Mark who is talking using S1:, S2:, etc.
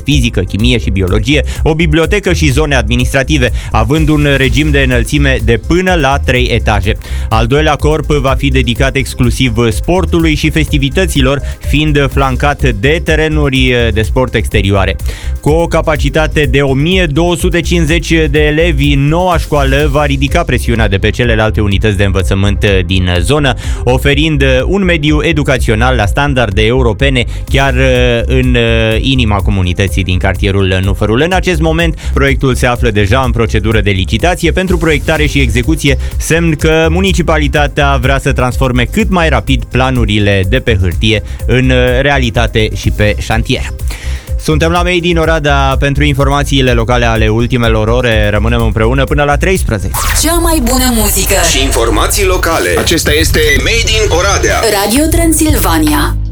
S1: fizică, chimie și biologie, o bibliotecă și zone administrative, având un regim de înălțime de până la 3 etaje. Al doilea corp va fi dedicat exclusiv sportului și festivităților, fiind flancat de terenuri de sport exterioare. Cu o capacitate de 1250 de elevi, noua școală va ridica presiunea de pe celelalte unități de învățământ din zonă, oferind un mediu educațional la standarde europene chiar în inima comunității din cartierul Nufărul. În acest moment, proiectul se află deja în procedură de licitație pentru proiectare și execuție, semn că municipalitatea vrea să transforme cât mai rapid planurile de pe hârtie în realitate și pe șantier. Suntem la Made in Oradea pentru informațiile locale ale ultimelor ore. Rămânem împreună până la 13.
S2: Cea mai bună muzică
S3: și informații locale. Acesta este Made in Oradea.
S2: Radio Transilvania.